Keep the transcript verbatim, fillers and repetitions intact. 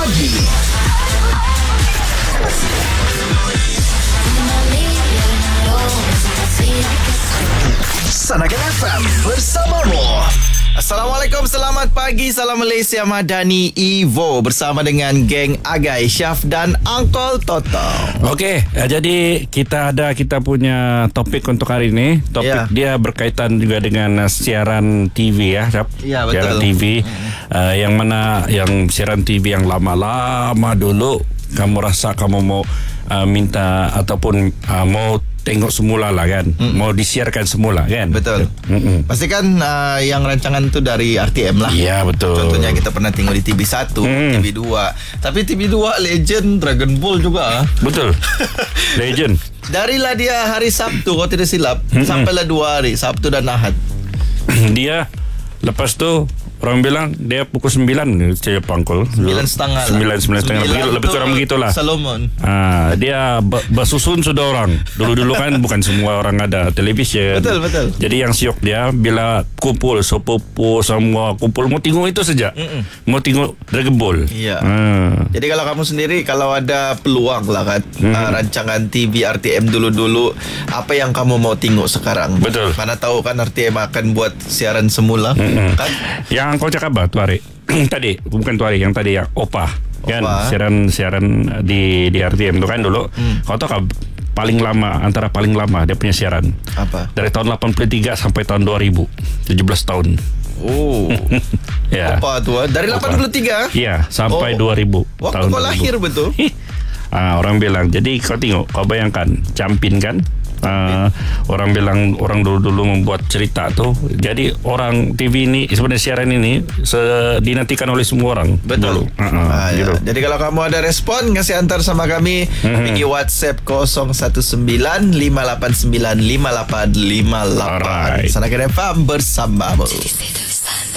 Pagi. Sanakan F M bersamamu. Assalamualaikum, selamat pagi. Salam Malaysia, Madani Evo bersama dengan geng Agai, Syaf dan Uncle Toto. Okey, jadi kita ada kita punya topik untuk hari ini. Topik Ya. dia berkaitan juga dengan uh, siaran T V ya, Syaf. Ya, betul. Siaran T V uh, yang mana yang siaran T V yang lama-lama dulu kamu rasa kamu mau uh, minta ataupun uh, mau tengok semula lah kan. Mm. Mau disiarkan semula kan. Betul. Mm-mm. Pastikan uh, yang rancangan tu dari R T M lah. Ya, betul. Contohnya kita pernah tengok di T V satu, Hmm. T V dua. Tapi T V dua Legend Dragon Ball juga. Betul. Legend. Darilah dia hari Sabtu, kalau tidak silap, Mm-mm. sampailah dua hari, Sabtu dan Ahad. Dia lepas tu orang bilang dia pukul sembilan saya pangkul. Sembilan setengah lah. Sembilan, sembilan setengah. Sembilan Begitu, lebih tu kurang begitulah. Salomon. Ah, dia be- bersusun sudah orang. Dulu-dulu kan bukan semua orang ada televisyen. Betul, betul. Jadi yang siok dia bila kumpul sepupu semua kumpul mau tengok itu saja. Mm-mm. Mau tengok Dragon Ball. Iya. Ah. Jadi kalau kamu sendiri, kalau ada peluang lah kan, Hmm. uh, rancangan T V R T M dulu-dulu, apa yang kamu mau tengok sekarang? Betul. Mana tahu kan R T M akan buat siaran semula, Mm-mm. kan? Yang kau cakap apa tu hari? Tadi bukan tu hari, yang tadi yang Opa, kan Opa. siaran siaran di di R T M tu kan dulu. Hmm. Kau tahu kan paling lama antara paling lama dia punya siaran Apa? dari tahun lapan puluh tiga sampai tahun dua ribu, tujuh belas tahun. Oh, Ya. apa tu? ah? Dari Opa. lapan puluh tiga? Iya, sampai Oh. dua ribu. Waktu tahun kau dua ribu. lahir betul? Ah, orang bilang, jadi kau tengok, kau bayangkan, Campin kan? Uh, orang bilang orang dulu-dulu membuat cerita tu. Jadi orang T V ini sebenarnya siaran ini se- dinantikan oleh semua orang. Betul. Dulu. Uh-uh, Ah, ya. gitu. Jadi kalau kamu ada respon, kasih antar sama kami. Mhm. Pergi WhatsApp kosong satu sembilan lima lapan sembilan lima lapan lima lapan. Alright. Sanakan F M bersamamu.